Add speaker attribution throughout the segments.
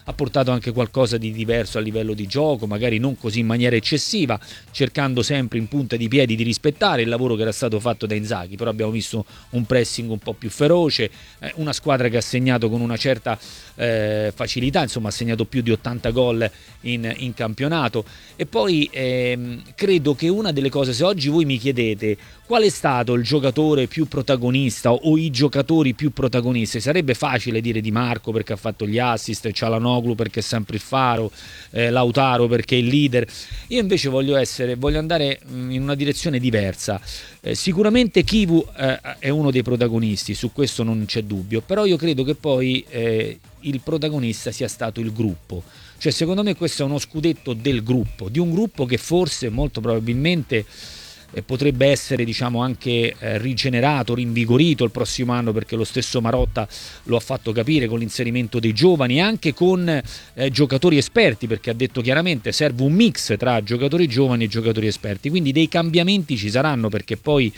Speaker 1: ha portato anche qualcosa di diverso a livello di gioco, magari non così in maniera eccessiva, cercando sempre in punta di piedi di rispettare il lavoro che era stato fatto da Inzaghi, però abbiamo visto un pressing un po' più feroce, una squadra che ha segnato con una certa facilità, insomma ha segnato più di 80 gol in campionato. E poi credo che una delle cose, se oggi voi mi chiedete qual è stato il giocatore più protagonista o i giocatori più protagonisti, sarebbe facile dire Di Marco perché ha fatto gli assist, Çalhanoğlu perché è sempre il faro, Lautaro perché è il leader. Io invece voglio andare in una direzione diversa. Sicuramente Chivu è uno dei protagonisti, su questo non c'è dubbio, però io credo che poi il protagonista sia stato il gruppo. Cioè secondo me questo è uno scudetto del gruppo, di un gruppo che forse molto probabilmente potrebbe essere, diciamo, anche rigenerato, rinvigorito il prossimo anno, perché lo stesso Marotta lo ha fatto capire con l'inserimento dei giovani e anche con giocatori esperti, perché ha detto chiaramente serve un mix tra giocatori giovani e giocatori esperti, quindi dei cambiamenti ci saranno, perché poi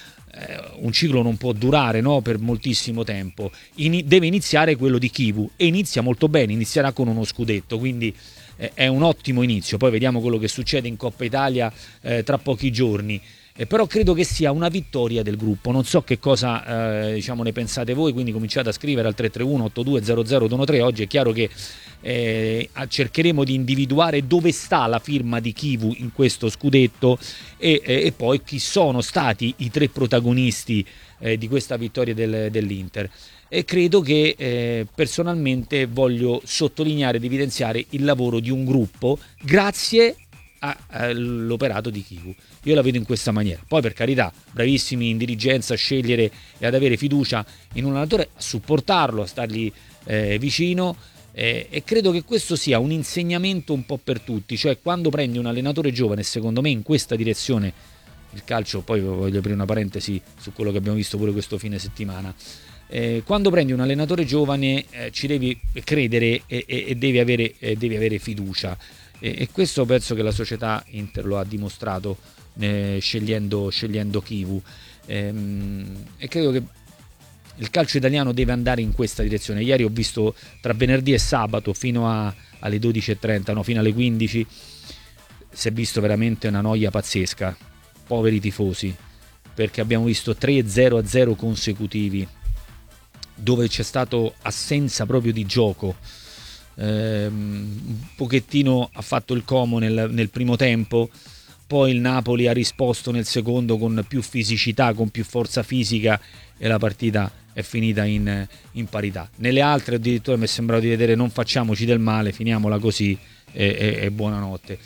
Speaker 1: un ciclo non può durare, no, per moltissimo tempo. Deve iniziare quello di Chivu e inizia molto bene, inizierà con uno scudetto, quindi è un ottimo inizio. Poi vediamo quello che succede in Coppa Italia tra pochi giorni. Però credo che sia una vittoria del gruppo. Non so che cosa diciamo ne pensate voi, quindi cominciate a scrivere al 331 8200 213. Oggi è chiaro che cercheremo di individuare dove sta la firma di Chivu in questo scudetto e poi chi sono stati i tre protagonisti di questa vittoria dell'Inter. E credo che personalmente voglio sottolineare ed evidenziare il lavoro di un gruppo grazie all'operato di Chivu. Io la vedo in questa maniera. Poi, per carità, bravissimi in dirigenza a scegliere e ad avere fiducia in un allenatore, a supportarlo, a stargli vicino, e credo che questo sia un insegnamento un po' per tutti. Cioè, quando prendi un allenatore giovane, secondo me in questa direzione il calcio, poi voglio aprire una parentesi su quello che abbiamo visto pure questo fine settimana, quando prendi un allenatore giovane ci devi credere e devi avere fiducia, e questo penso che la società Inter lo ha dimostrato scegliendo Chivu, e credo che il calcio italiano deve andare in questa direzione. Ieri ho visto, tra venerdì e sabato fino alle 12:30, no, fino alle 15, si è visto veramente una noia pazzesca, poveri tifosi, perché abbiamo visto 3-0-0 consecutivi dove c'è stato assenza proprio di gioco. Un pochettino ha fatto il Como nel primo tempo, poi il Napoli ha risposto nel secondo con più fisicità, con più forza fisica, e la partita è finita in parità. Nelle altre addirittura mi è sembrato di vedere non facciamoci del male, finiamola così e buonanotte.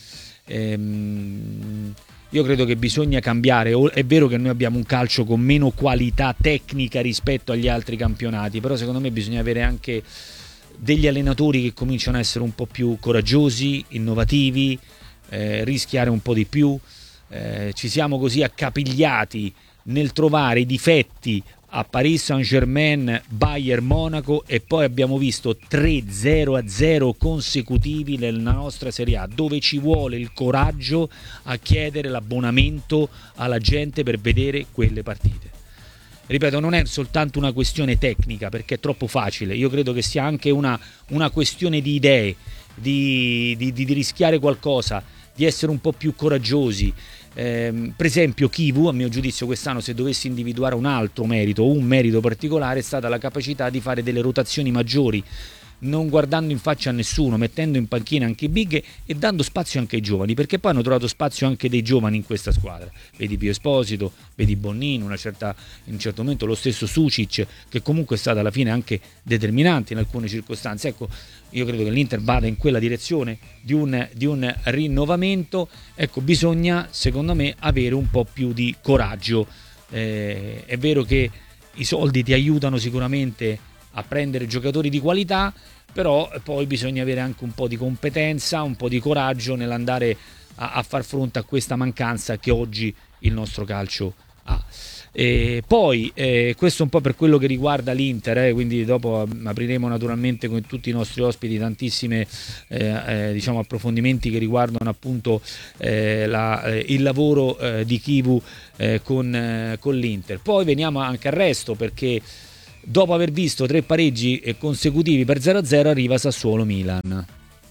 Speaker 1: Io credo che bisogna cambiare. È vero che noi abbiamo un calcio con meno qualità tecnica rispetto agli altri campionati, però secondo me bisogna avere anche degli allenatori che cominciano a essere un po' più coraggiosi, innovativi, rischiare un po' di più. Ci siamo così accapigliati nel trovare i difetti a Paris Saint-Germain, Bayern Monaco, e poi abbiamo visto 3-0-0 consecutivi nella nostra Serie A, dove ci vuole il coraggio a chiedere l'abbonamento alla gente per vedere quelle partite. Ripeto, non è soltanto una questione tecnica, perché è troppo facile. Io credo che sia anche una questione di idee, di rischiare qualcosa, di essere un po' più coraggiosi. Per esempio Chivu, a mio giudizio, quest'anno, se dovessi individuare un altro merito o un merito particolare, è stata la capacità di fare delle rotazioni maggiori, non guardando in faccia a nessuno, mettendo in panchina anche i big e dando spazio anche ai giovani, perché poi hanno trovato spazio anche dei giovani in questa squadra. Vedi Pio Esposito, vedi Bonnino, in un certo momento lo stesso Sucic, che comunque è stato alla fine anche determinante in alcune circostanze. Ecco, io credo che l'Inter vada in quella direzione di un rinnovamento. Ecco, bisogna, secondo me, avere un po' più di coraggio. È vero che i soldi ti aiutano sicuramente a prendere giocatori di qualità, però poi bisogna avere anche un po' di competenza, un po' di coraggio nell'andare a far fronte a questa mancanza che oggi il nostro calcio ha. Poi questo un po' per quello che riguarda l'Inter, quindi dopo apriremo naturalmente con tutti i nostri ospiti tantissime diciamo approfondimenti che riguardano appunto il lavoro di Chivu con l'Inter. Poi veniamo anche al resto, perché Dopo aver visto 3 pareggi consecutivi per 0-0 arriva Sassuolo-Milan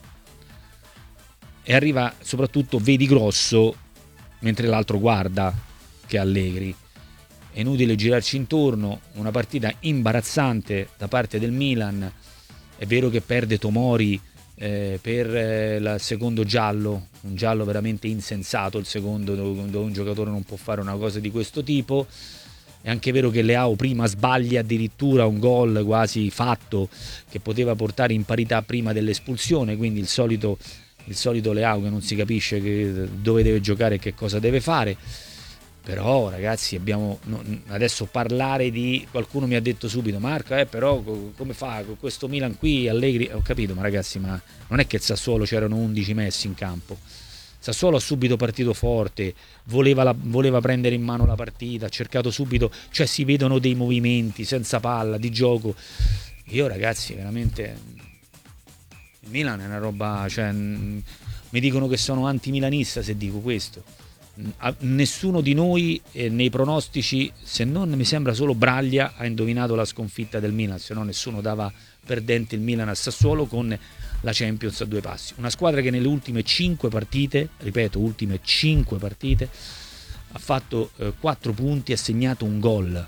Speaker 1: e arriva soprattutto vedi Grosso mentre l'altro guarda, che Allegri. È inutile girarci intorno, una partita imbarazzante da parte del Milan. È vero che perde Tomori per il secondo giallo, un giallo veramente insensato, il secondo, dove un giocatore non può fare una cosa di questo tipo. È anche vero che Leao prima sbaglia addirittura un gol quasi fatto che poteva portare in parità prima dell'espulsione, quindi il solito Leao che non si capisce dove deve giocare e che cosa deve fare. Però ragazzi, adesso parlare di, qualcuno mi ha detto subito, Marco, però come fa con questo Milan qui, Allegri, ho capito, ma ragazzi, ma non è che il Sassuolo c'erano 11 messi in campo. Sassuolo ha subito partito forte, voleva prendere in mano la partita, ha cercato subito, cioè si vedono dei movimenti senza palla, di gioco. Io ragazzi, veramente, il Milan è una roba, cioè, mi dicono che sono anti-milanista se dico questo. Nessuno di noi nei pronostici, se non mi sembra solo Braglia, ha indovinato la sconfitta del Milan, se no nessuno dava perdente il Milan a Sassuolo con la Champions a 2 passi. Una squadra che nelle ultime 5 partite, ripeto, ultime 5 partite, ha fatto 4 punti e ha segnato un gol.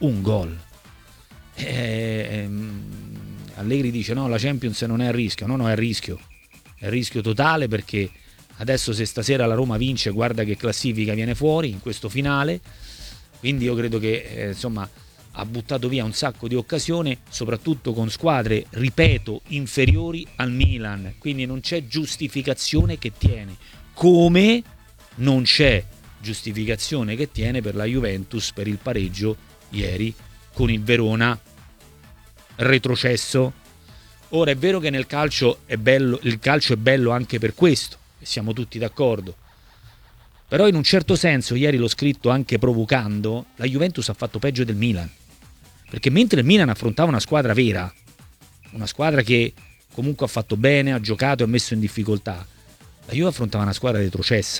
Speaker 1: Allegri dice no, la Champions non è a rischio. No, è a rischio totale, perché adesso se stasera la Roma vince, guarda che classifica viene fuori in questo finale. Quindi io credo che insomma ha buttato via un sacco di occasioni, soprattutto con squadre, ripeto, inferiori al Milan. Quindi non c'è giustificazione che tiene, come non c'è giustificazione che tiene per la Juventus per il pareggio ieri con il Verona retrocesso. Ora è vero che nel calcio è bello, il calcio è bello anche per questo, e siamo tutti d'accordo. Però in un certo senso, ieri l'ho scritto anche provocando, la Juventus ha fatto peggio del Milan. Perché mentre il Milan affrontava una squadra vera, una squadra che comunque ha fatto bene, ha giocato e ha messo in difficoltà, la Juve affrontava una squadra retrocessa.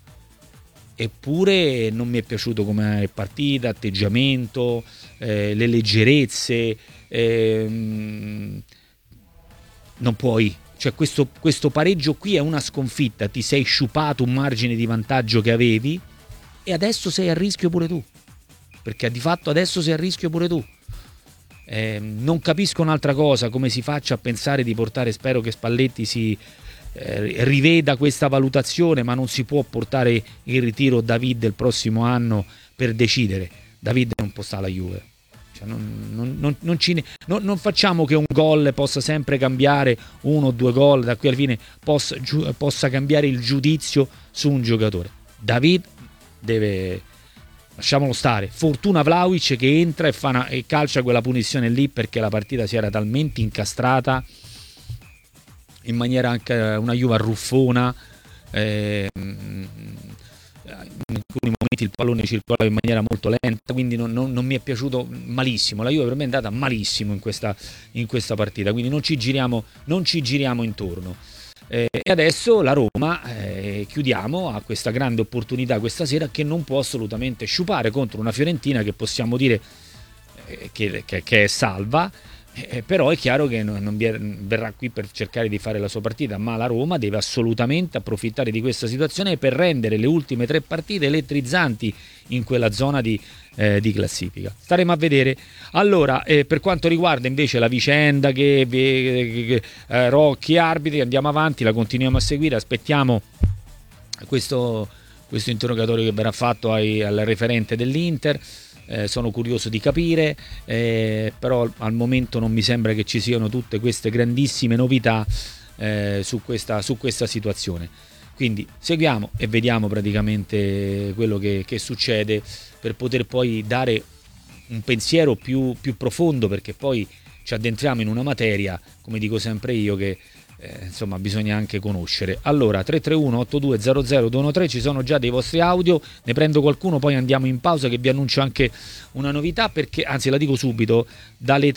Speaker 1: Eppure non mi è piaciuto come è partita, atteggiamento, le leggerezze. Non puoi, cioè questo pareggio qui è una sconfitta, ti sei sciupato un margine di vantaggio che avevi e adesso sei a rischio pure tu, perché di fatto adesso sei a rischio pure tu. Non capisco un'altra cosa, come si faccia a pensare di portare, spero che Spalletti si riveda questa valutazione, ma non si può portare in ritiro David il prossimo anno per decidere. David non può stare alla Juve. Non facciamo che un gol possa sempre cambiare, 1 o 2 gol da qui alla fine possa cambiare il giudizio su un giocatore. David deve, lasciamolo stare, fortuna Vlahovic che entra e calcia quella punizione lì, perché la partita si era talmente incastrata in maniera anche una Juve arruffona, in alcuni momenti il pallone circolava in maniera molto lenta, quindi non mi è piaciuto, malissimo. La Juve per me è andata malissimo in questa partita, quindi non ci giriamo intorno. E adesso la Roma, chiudiamo, ha questa grande opportunità questa sera che non può assolutamente sciupare contro una Fiorentina che possiamo dire che è salva. Però è chiaro che non verrà qui per cercare di fare la sua partita, ma la Roma deve assolutamente approfittare di questa situazione per rendere le ultime 3 partite elettrizzanti in quella zona di classifica. Staremo a vedere. Allora, per quanto riguarda invece la vicenda che Rocchi arbitri, andiamo avanti, la continuiamo a seguire, aspettiamo questo interrogatorio che verrà fatto al referente dell'Inter. Sono curioso di capire, però al momento non mi sembra che ci siano tutte queste grandissime novità su questa situazione. Quindi seguiamo e vediamo praticamente quello che succede, per poter poi dare un pensiero più profondo, perché poi ci addentriamo in una materia, come dico sempre io, che insomma bisogna anche conoscere. Allora 331-8200-213, ci sono già dei vostri audio, ne prendo qualcuno, poi andiamo in pausa, che vi annuncio anche una novità, perché anzi la dico subito: dalle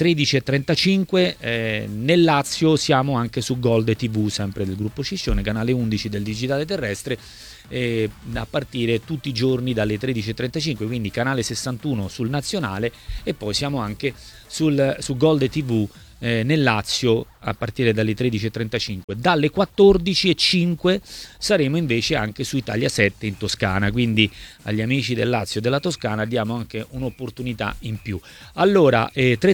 Speaker 1: 13.35 nel Lazio siamo anche su Gold TV, sempre del gruppo Sciscione, canale 11 del digitale terrestre, a partire tutti i giorni dalle 13.35, quindi canale 61 sul nazionale, e poi siamo anche su Gold TV nel Lazio a partire dalle 13.35. Dalle 14.05 saremo invece anche su Italia 7 in Toscana, quindi agli amici del Lazio e della Toscana diamo anche un'opportunità in più. Allora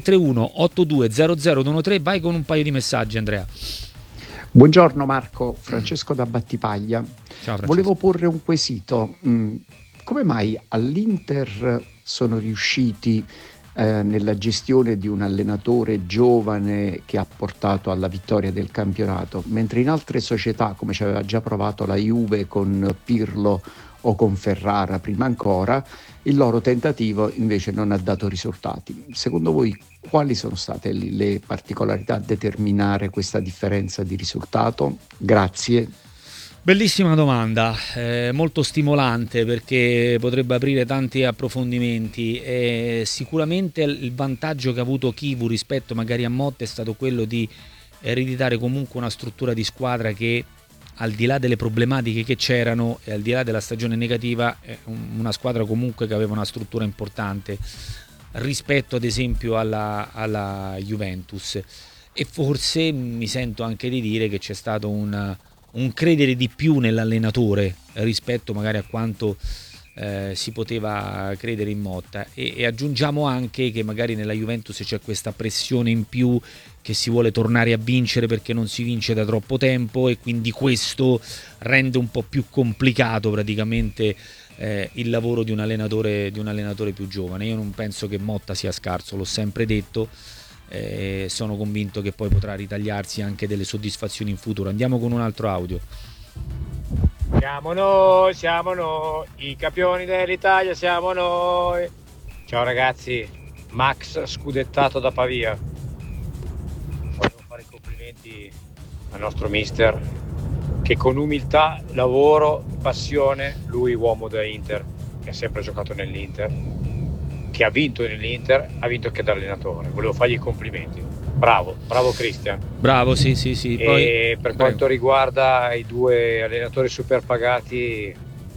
Speaker 1: 331-8200-213, vai con un paio di messaggi, Andrea.
Speaker 2: Buongiorno Marco, Francesco da Battipaglia.
Speaker 1: Ciao Francesco.
Speaker 2: Volevo porre un quesito. Come mai all'Inter sono riusciti nella gestione di un allenatore giovane che ha portato alla vittoria del campionato, mentre in altre società, come ci aveva già provato la Juve con Pirlo o con Ferrara prima ancora, il loro tentativo invece non ha dato risultati? Secondo voi quali sono state le particolarità a determinare questa differenza di risultato? Grazie.
Speaker 1: Bellissima domanda, molto stimolante, perché potrebbe aprire tanti approfondimenti. Sicuramente il vantaggio che ha avuto Chivu rispetto magari a Motta è stato quello di ereditare comunque una struttura di squadra che, al di là delle problematiche che c'erano e al di là della stagione negativa, è una squadra comunque che aveva una struttura importante rispetto ad esempio alla Juventus. E forse mi sento anche di dire che c'è stato un credere di più nell'allenatore rispetto magari a quanto si poteva credere in Motta, e aggiungiamo anche che magari nella Juventus c'è questa pressione in più, che si vuole tornare a vincere perché non si vince da troppo tempo, e quindi questo rende un po' più complicato praticamente il lavoro di un allenatore più giovane. Io non penso che Motta sia scarso, l'ho sempre detto. Sono convinto che poi potrà ritagliarsi anche delle soddisfazioni in futuro. Andiamo con un altro audio.
Speaker 3: Siamo noi, i campioni dell'Italia, siamo noi. Ciao ragazzi, Max scudettato da Pavia. Voglio fare i complimenti al nostro mister, che con umiltà, lavoro, passione, lui uomo da Inter, che ha sempre giocato nell'Inter, che ha vinto nell'Inter, ha vinto anche da allenatore. Volevo fargli i complimenti. Bravo Cristian.
Speaker 1: Bravo, sì.
Speaker 3: E
Speaker 1: poi,
Speaker 3: per quanto riguarda i due allenatori super pagati,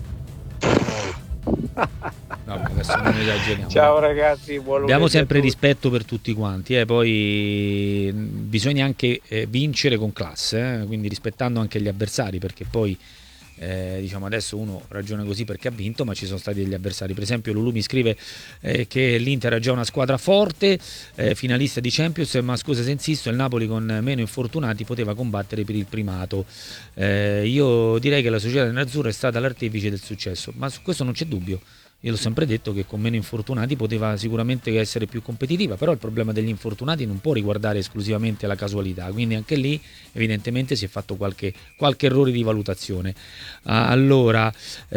Speaker 1: no, adesso non esageriamo.
Speaker 3: Ciao ragazzi, buon lunedì.
Speaker 1: Abbiamo sempre rispetto per tutti quanti, poi bisogna anche vincere con classe, quindi rispettando anche gli avversari, perché poi diciamo adesso uno ragiona così perché ha vinto, ma ci sono stati degli avversari. Per esempio Lulu mi scrive che l'Inter ha già una squadra forte, finalista di Champions, ma scusa se insisto, il Napoli con meno infortunati poteva combattere per il primato. Io direi che la società nerazzurra è stata l'artefice del successo, ma su questo non c'è dubbio. Io l'ho sempre detto che con meno infortunati poteva sicuramente essere più competitiva, però il problema degli infortunati non può riguardare esclusivamente la casualità, quindi anche lì evidentemente si è fatto qualche errore di valutazione. Allora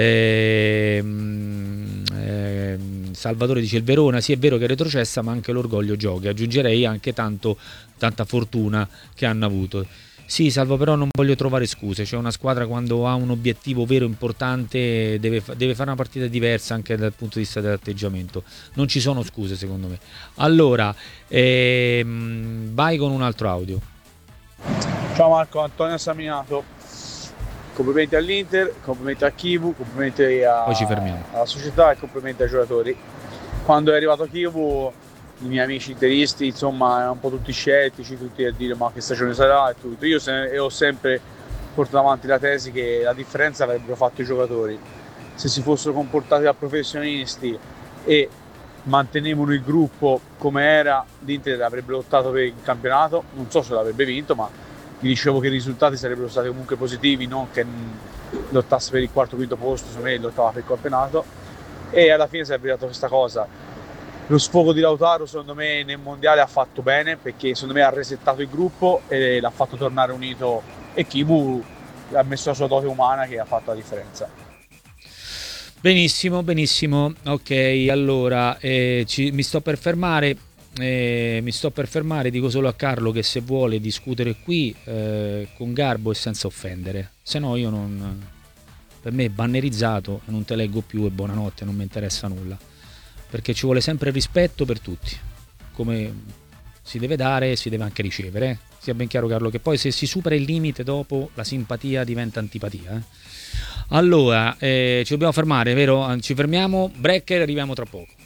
Speaker 1: Salvatore dice: il Verona sì, è vero che è retrocessa, ma anche l'orgoglio gioca. Aggiungerei anche tanta fortuna che hanno avuto. Sì, Salvo, però non voglio trovare scuse. Cioè, una squadra quando ha un obiettivo vero importante deve fare una partita diversa anche dal punto di vista dell'atteggiamento. Non ci sono scuse, secondo me. Allora, vai con un altro audio.
Speaker 4: Ciao Marco, Antonio Saminato. Complimenti all'Inter, complimenti a Chivu, complimenti
Speaker 1: Poi ci fermiamo.
Speaker 4: alla società e complimenti ai giocatori. Quando è arrivato Chivu, i miei amici interisti, insomma, erano un po' tutti scettici, tutti a dire ma che stagione sarà e tutto. Io ho sempre portato avanti la tesi che la differenza avrebbero fatto i giocatori. Se si fossero comportati da professionisti e mantenevano il gruppo come era, l'Inter avrebbe lottato per il campionato. Non so se l'avrebbe vinto, ma vi dicevo che i risultati sarebbero stati comunque positivi, non che lottasse per il quarto o quinto posto, secondo me lottava per il campionato. E alla fine sarebbe dato questa cosa. Lo sfogo di Lautaro secondo me nel mondiale ha fatto bene, perché secondo me ha resettato il gruppo e l'ha fatto tornare unito, e Chivu ha messo la sua dote umana che ha fatto la differenza.
Speaker 1: Benissimo. Ok, allora mi sto per fermare. Mi sto per fermare, dico solo a Carlo che se vuole discutere qui con garbo e senza offendere, se no io non, per me è bannerizzato, non te leggo più e buonanotte, non mi interessa nulla, perché ci vuole sempre rispetto per tutti, come si deve dare si deve anche ricevere, sia ben chiaro Carlo, che poi se si supera il limite dopo la simpatia diventa antipatia. Allora ci dobbiamo fermare, vero? Ci fermiamo, break, arriviamo tra poco.